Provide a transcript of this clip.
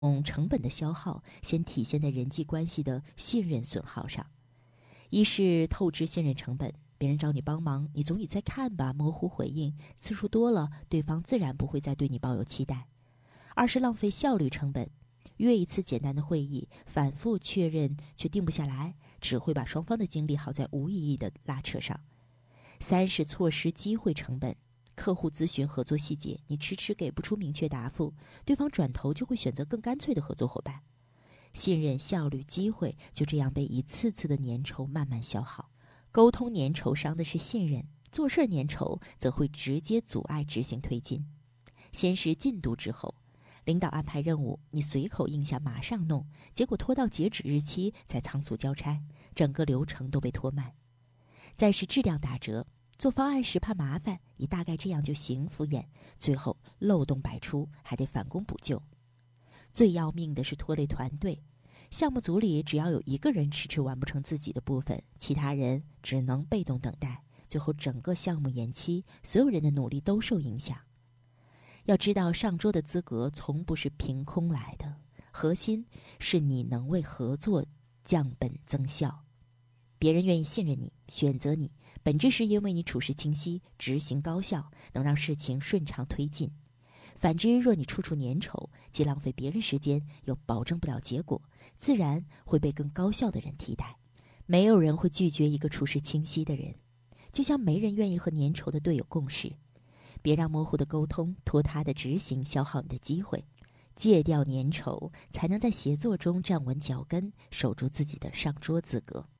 成本的消耗先体现在人际关系的信任损耗上。一是透支信任成本，别人找你帮忙，你总以再看吧模糊回应，次数多了，对方自然不会再对你抱有期待。二是浪费效率成本，约一次简单的会议，反复确认却定不下来，只会把双方的精力耗在无意义的拉扯上。三是错失机会成本，客户咨询合作细节，你迟迟给不出明确答复，对方转头就会选择更干脆的合作伙伴。信任、效率、机会就这样被一次次的粘稠慢慢消耗。沟通粘稠伤的是信任，做事粘稠则会直接阻碍执行推进。先是进度滞后，领导安排任务，你随口应下马上弄，结果拖到截止日期才仓促交差，整个流程都被拖慢。再是质量打折，做方案时怕麻烦，你大概这样就行敷衍，最后漏洞百出，还得返工补救。最要命的是拖累团队，项目组里只要有一个人迟迟完不成自己的部分，其他人只能被动等待，最后整个项目延期，所有人的努力都受影响。要知道，上桌的资格从不是凭空来的，核心是你能为合作降本增效。别人愿意信任你、选择你，本质是因为你处事清晰、执行高效，能让事情顺畅推进。反之，若你处处粘稠，既浪费别人时间，又保证不了结果，自然会被更高效的人替代。没有人会拒绝一个处事清晰的人，就像没人愿意和粘稠的队友共事。别让模糊的沟通、拖沓的执行消耗你的机会，戒掉粘稠，才能在协作中站稳脚跟，守住自己的上桌资格。